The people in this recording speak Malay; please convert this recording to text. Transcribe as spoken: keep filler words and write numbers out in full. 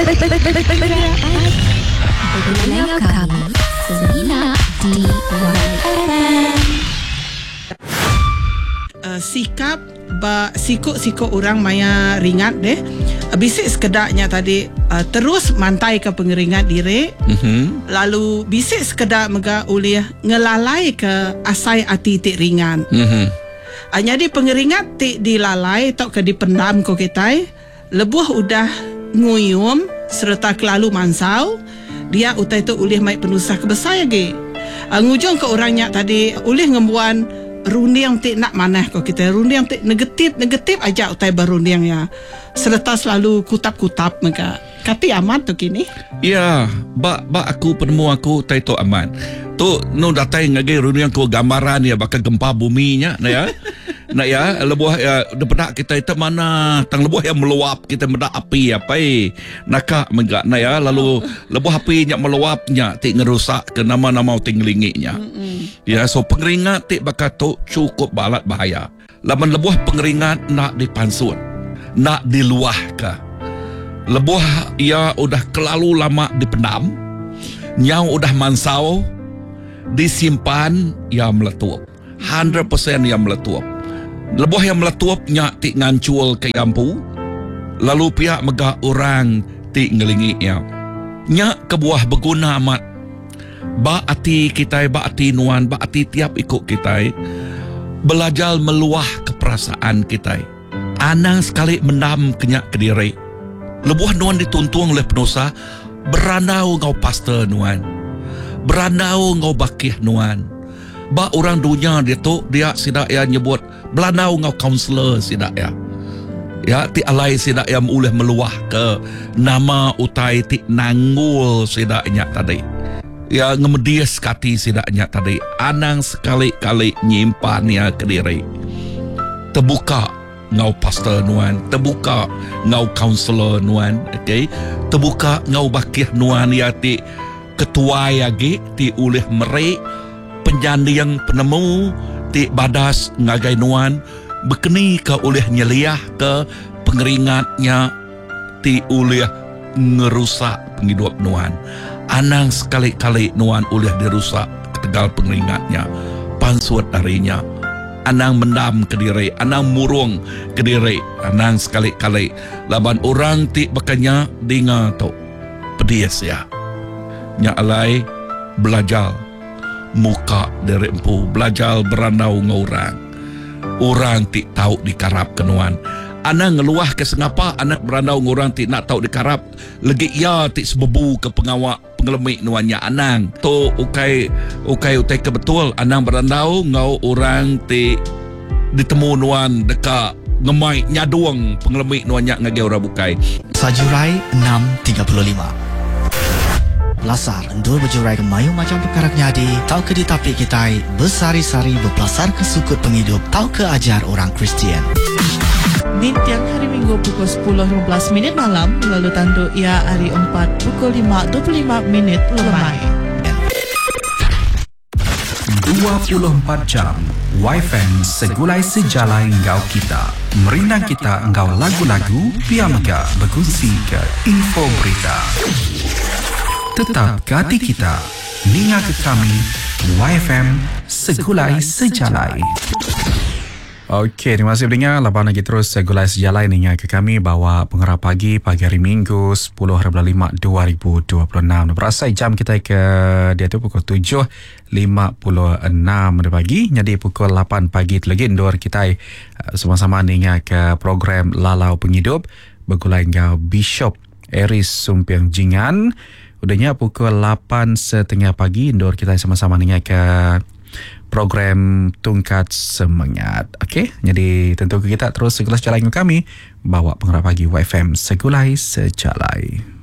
Bergulai kami Semina di Y F M. Uh, sikap ba sikut-sikut orang maya ringat deh. Uh, bisik sekedarnya tadi uh, terus mantai ke pengeringat diri. Mm-hmm. Lalu bisik sekedar mega ulih ngelalai ke asai ati tik ringan. Mm-hmm. Uh, jadi pengeringat tik dilalai atau ke dipendam ko kita. Lebuh udah nguyum serta kelalu mansau. Dia utai tu ulih mai penusah kebesar lagi. Uh, ngujung ke orangnya tadi ulih ngembuan rundiang tik nak manah kau kita rundiang tik negatif negatif aja utai berundiang ya serta selalu kutap-kutap mereka kati aman tu kini ya ba ba aku penemu aku tai tu aman tu no datai ngagai rundiang ko gambaran ya bakal gempa buminya na ya nak ya lebuh ya depedak kita itu mana tang lebuh yang meluap kita medak api apa eh nakak megak na ya lalu lebuh api nya meluapnya tik ngerusak ke nama-nama tinglingiknya mm-hmm. ya so pengeringat tik bakal tu cukup balat bahaya laman lebuh pengeringat nak dipansut nak diluah ke lebuh ya udah kelalu lama dipendam nyau udah mansau disimpan ya meletup one hundred percent yang meletup. Lebuh yang meletuapnya tik ngancul ke yampu. Lalu pihak megah orang tik ngelingi ya. Nyak kebuah berguna amat. Ba ati kita, ba ati nuan, ba ati tiap ikut kita. Belajar meluah keperasaan kita. Anang sekali mendam kenyak ke diri. Lebuh nuan dituntung oleh penusa. Beranau ngau pastor nuan. Beranau ngau bakih nuan. Ba orang dunia dia tu dia sidak ya nyebut belanau ngau kaunselor sidak ya. Ya ti alai sidak ya mulih meluah ke nama utai ti nanggul sidaknya tadi. Ya ngemedias kati sidaknya tadi. Anang sekali-kali nyimpan ya ke diri. Terbuka ngau pastor nuan, terbuka ngau kaunselor nuan, okey. Terbuka ngau bakih nuan ya ti ketua ya ge ti ulih merek penjandi yang penemu ti badas ngagai nuan berkeni ke oleh nyeliah ke pengeringatnya ti oleh ngerusak penghidup nuan anang sekali-kali nuan oleh dirusak ketegal pengeringatnya pansut darinya anang mendam ke diri anang murung ke diri anang sekali-kali laban orang ti bekanya dengar tu pedias ya nya alai belajar muka dari empu belajar beranau ngorang orang tik tahu dikarap kenuan anak ngeluah ke sengapa anak beranau ngorang tik nak tahu dikarap lagi ya tik sebebu ke pengawak pengelemik nuannya anang tu ukai ukai utai ke betul anang beranau ngau orang tik ditemu nuan dekat ngemai nyaduang pengelemik nuannya ngagai orang bukai Sajurai enam tiga puluh lima Lasar endur berjurai ke mayu macam perkara nyadi tau ke ditapik kita bersari-sari berpelasar ke sukut penghidup tau ke ajar orang Kristian. Di tiang hari Minggu pukul sepuluh lima belas minit malam lalu tanduk ia hari empat pukul lima dua puluh lima minit lemai. dua puluh empat jam Y F M segulai sejalai engkau kita merindang kita engkau lagu-lagu biar mega berkongsi ke info berita. Tetap ke hati kita, ninga ke kami, Y F M segulai sejalai. Okey, terima kasih pendengar. Lepas lagi terus segulai sejalai ninga ke kami bawa pengarah pagi, pagi hari Minggu sepuluh lima dua ribu dua puluh enam. Berasai jam kita ke dia tu pukul tujuh lima puluh enam pagi. Jadi pukul lapan pagi tu lagi indoor kita sama-sama ninga ke program Lalau Penghidup. Bergulai dengan Bishop Eris Sumpiang Jingan. Udahnya pukul lapan setengah pagi indoor kita sama-sama dengar ke program Tungkat Semangat. Okey, jadi tentu kita terus segulai sejalai dengan kami bawa pengarah pagi Y F M segulai sejalai.